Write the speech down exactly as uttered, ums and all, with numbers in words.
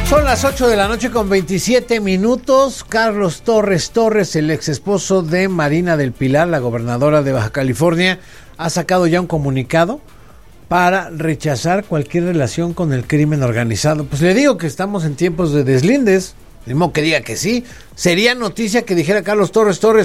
Son las ocho de la noche con veintisiete minutos. Carlos Torres Torres, el ex esposo de Marina del Pilar, la gobernadora de Baja California, ha sacado ya un comunicado para rechazar cualquier relación con el crimen organizado. Pues le digo que estamos en tiempos de deslindes. Ni modo que diga que sí. Sería noticia que dijera Carlos Torres Torres: